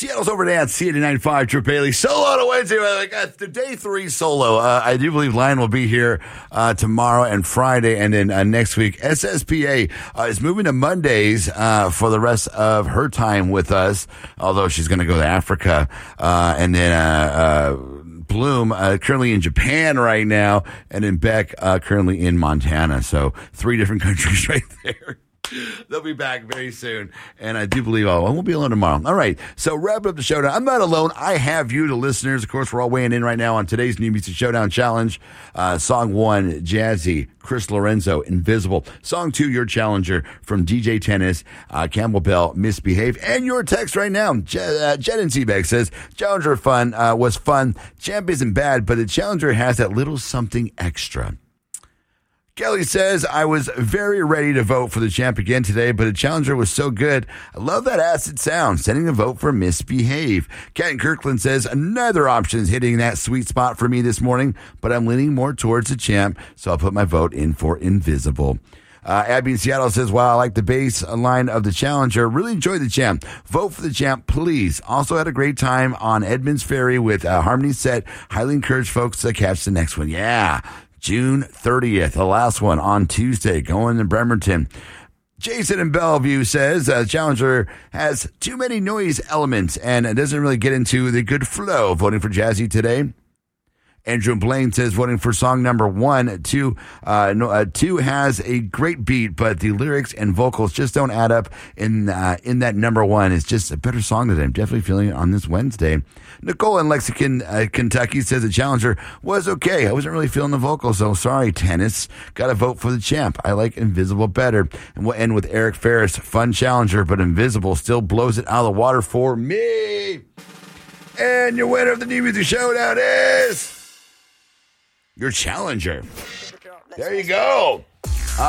Seattle's over there at C89.5 Trip Bailey. Solo on a Wednesday. The day 3 solo. I do believe Lion will be here tomorrow and Friday. And then next week, SSPA is moving to Mondays for the rest of her time with us, although she's going to go to Africa. And then Bloom currently in Japan right now. And then Beck currently in Montana. So 3 different countries right there. They'll be back very soon, and I do believe I won't be alone tomorrow. All right, so wrap up the showdown. I'm not alone. I have you, the listeners. Of course, we're all weighing in right now on today's New Music Showdown Challenge. Song 1, Jazzy, Chris Lorenzo, Invisible. Song 2, your challenger from DJ Tennis, Campbell Bell, Misbehave. And your text right now, Jen and Seabeck says, Challenger was fun. Champ isn't bad, but the challenger has that little something extra. Kelly says, I was very ready to vote for the champ again today, but the challenger was so good. I love that acid sound. Sending a vote for Misbehave. Ken Kirkland says, another option is hitting that sweet spot for me this morning, but I'm leaning more towards the champ, so I'll put my vote in for Invisible. Abby in Seattle says, wow, I like the bass line of the challenger. Really enjoyed the champ. Vote for the champ, please. Also had a great time on Edmonds Ferry with Harmony Set. Highly encourage folks to catch the next one. Yeah. June 30th, the last one on Tuesday, going to Bremerton. Jason in Bellevue says, Challenger has too many noise elements and it doesn't really get into the good flow. Voting for Jazzy today. Andrew Blaine says, voting for song number 1. 2 has a great beat, but the lyrics and vocals just don't add up in that number 1. It's just a better song today. I'm definitely feeling it on this Wednesday. Nicole in Lexington, Kentucky says the challenger was okay. I wasn't really feeling the vocals, so sorry, Tennis. Got to vote for the champ. I like Invisible better. And we'll end with Eric Ferris. Fun challenger, but Invisible still blows it out of the water for me. And your winner of the New Music Showdown is your challenger. There you go.